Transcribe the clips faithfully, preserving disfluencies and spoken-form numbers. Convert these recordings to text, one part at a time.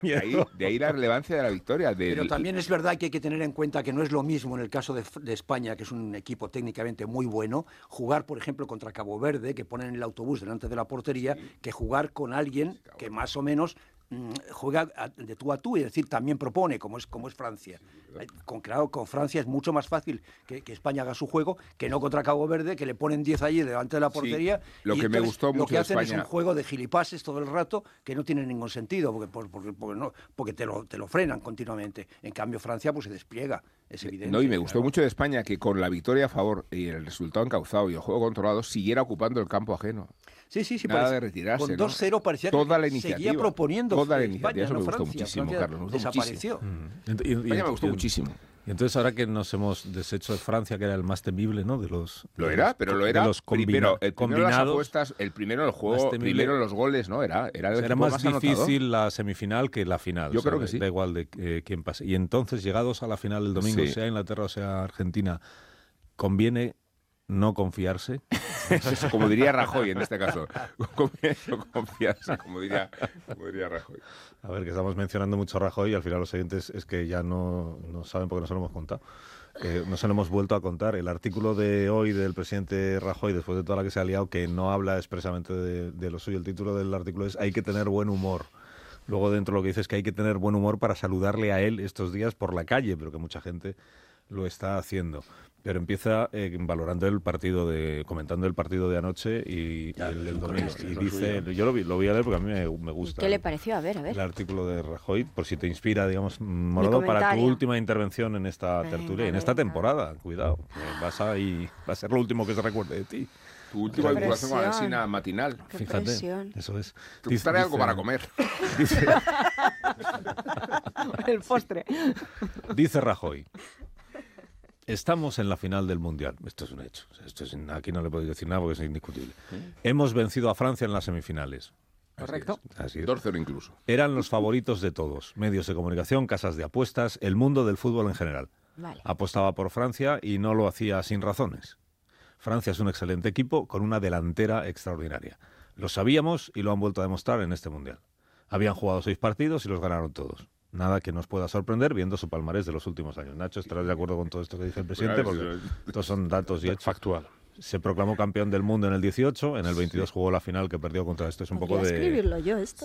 De ahí, de ahí la relevancia de la victoria. De, Pero también es verdad que hay que tener en cuenta que no es lo mismo en el caso de, de España, que es un equipo técnicamente muy bueno, jugar, por ejemplo, contra Cabo Verde, que ponen el autobús delante de la portería, sí. que jugar con alguien que más o menos mmm, juega a, de tú a tú, y es decir, también propone, como es, como es Francia. Sí, con, claro, con Francia es mucho más fácil que, que España haga su juego que no contra Cabo Verde, que le ponen diez allí delante de la portería. Sí, lo y que entonces, me gustó lo mucho que hacen de España es un juego de gilipases todo el rato que no tiene ningún sentido, porque, porque, porque, no, porque te, lo, te lo frenan continuamente. En cambio, Francia pues se despliega, es evidente. No, y me gustó claro. mucho de España que con la victoria a favor y el resultado encauzado y el juego controlado siguiera ocupando el campo ajeno. Sí, sí, sí. Nada parece, de retirarse, con dos cero ¿no? parecía Toda que la iniciativa, seguía proponiendo toda la España, iniciativa, eso no me gustó Francia. muchísimo, Francia Carlos, me gustó desapareció. muchísimo. Y, y, España me gustó y, muchísimo. Y entonces ahora que nos hemos deshecho de Francia, que era el más temible, ¿no? De los lo de era, los, pero lo era. Los combina, primero, el primero las apuestas, el primero el juego, temible, primero los goles, ¿no? Era, era, el era más, más difícil anotador. La semifinal que la final. Yo o sea, creo que sí. Da igual de eh, quién pase. Y entonces, llegados a la final del domingo, sí. sea Inglaterra o sea Argentina, conviene no confiarse. Eso, como diría Rajoy en este caso. Conviene no confiarse, como diría, como diría Rajoy. A ver, que estamos mencionando mucho a Rajoy y al final los siguientes es que ya no, no saben porque no se lo hemos contado. Eh, no se lo hemos vuelto a contar. El artículo de hoy del presidente Rajoy, después de toda la que se ha liado, que no habla expresamente de, de lo suyo, el título del artículo es "Hay que tener buen humor". Luego dentro lo que dice es que hay que tener buen humor para saludarle a él estos días por la calle, pero que mucha gente lo está haciendo. Pero empieza eh, valorando el partido, de comentando el partido de anoche y, ya, y el del domingo. Y dice, yo lo, vi, lo voy a leer porque a mí me, me gusta. ¿Qué le pareció? A ver, a ver. El artículo de Rajoy, por si te inspira, digamos, Morado, para tu última intervención en esta tertulia, en esta temporada. Cuidado, vas a, y va a ser lo último que se recuerde de ti. Tu última vinculación con la Alsina matinal. Qué Fíjate, presión. Eso es. Te gustará algo para comer. Dice, el postre. Dice Rajoy: estamos en la final del Mundial. Esto es un hecho. Esto es, aquí no le podéis decir nada porque es indiscutible. ¿Sí? Hemos vencido a Francia en las semifinales. Correcto. Así es. dos cero incluso. Eran los favoritos de todos. Medios de comunicación, casas de apuestas, el mundo del fútbol en general. Vale. Apostaba por Francia y no lo hacía sin razones. Francia es un excelente equipo con una delantera extraordinaria. Lo sabíamos y lo han vuelto a demostrar en este Mundial. Habían jugado seis partidos y los ganaron todos. Nada que nos pueda sorprender viendo su palmarés de los últimos años. Nacho, ¿estarás de acuerdo con todo esto que dice el presidente? Porque estos son datos y hechos. Factual. Se proclamó campeón del mundo en el dieciocho, en el veintidós sí. jugó la final que perdió contra esto. Es un poco de... escribirlo yo esto?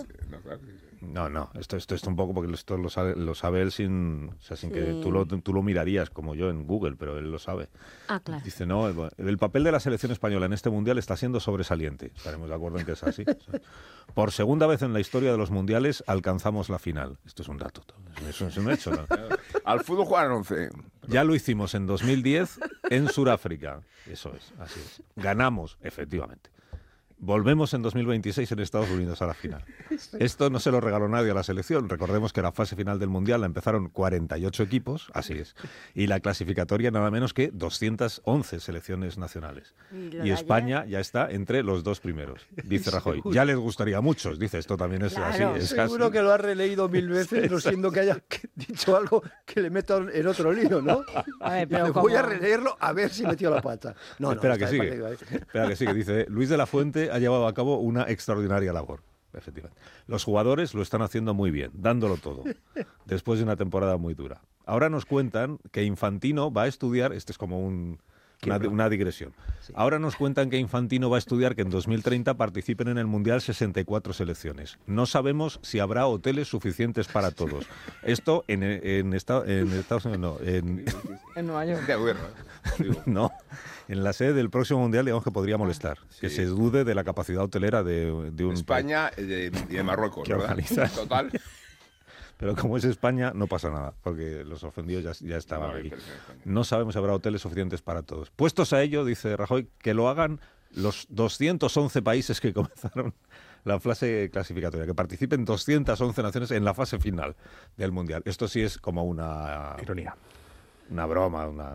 No, no, esto, esto es un poco porque esto lo sabe, lo sabe él sin, o sea, sin sí. que tú lo, tú lo mirarías como yo en Google, pero él lo sabe. Ah, claro. Dice, no, el, el papel de la selección española en este mundial está siendo sobresaliente. Estaremos de acuerdo en que es así. Por segunda vez en la historia de los mundiales alcanzamos la final. Esto es un dato, eso es un hecho, ¿no? Al fútbol jugaron once. Ya lo hicimos en dos mil diez en Sudáfrica. Eso es, así es. Ganamos, efectivamente. Volvemos en dos mil veintiséis en Estados Unidos a la final. Esto no se lo regaló nadie a la selección. Recordemos que la fase final del Mundial la empezaron cuarenta y ocho equipos, así es. Y la clasificatoria nada menos que doscientas once selecciones nacionales. Y, y España ya está entre los dos primeros, dice Rajoy. Ya les gustaría a muchos, dice, esto también es claro. así. Es Seguro así. Que lo ha releído mil veces, no siendo que haya dicho algo que le meto en otro lío, ¿no? A ver, pero voy como... a releerlo a ver si metió la pata. No, espera, no, que sigue. partido, ¿eh? Espera que sigue. Dice, Luis de la Fuente ha llevado a cabo una extraordinaria labor. Efectivamente. Los jugadores lo están haciendo muy bien, dándolo todo, después de una temporada muy dura. Ahora nos cuentan que Infantino va a estudiar, este es como un, una, una digresión, sí. Ahora nos cuentan que Infantino va a estudiar que en dos mil treinta participen en el Mundial sesenta y cuatro selecciones. No sabemos si habrá hoteles suficientes para todos. Esto en, en, esta, en Estados Unidos, no, en, en Nueva York. De acuerdo. No. En la sede del próximo Mundial, digamos que podría molestar. Sí. Que se dude de la capacidad hotelera de, de un... España y de, de Marruecos, que ¿verdad? Organiza. Total. Pero como es España, no pasa nada, porque los ofendidos ya, ya estaban no, aquí. No sabemos si habrá hoteles suficientes para todos. Puestos a ello, dice Rajoy, que lo hagan los doscientos once países que comenzaron la fase clasificatoria, que participen doscientas once naciones en la fase final del Mundial. Esto sí es como una... ironía. Una broma, una...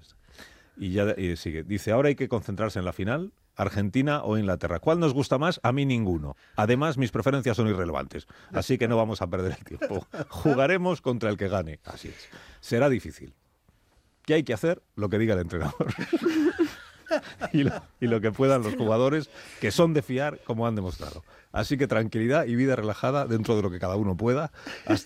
Y ya y sigue. Dice, ahora hay que concentrarse en la final, Argentina o Inglaterra. ¿Cuál nos gusta más? A mí ninguno. Además, mis preferencias son irrelevantes. Así que no vamos a perder el tiempo. Jugaremos contra el que gane. Así es. Será difícil. ¿Qué hay que hacer? Lo que diga el entrenador. y, lo, y lo que puedan los jugadores, que son de fiar, como han demostrado. Así que tranquilidad y vida relajada dentro de lo que cada uno pueda. Hasta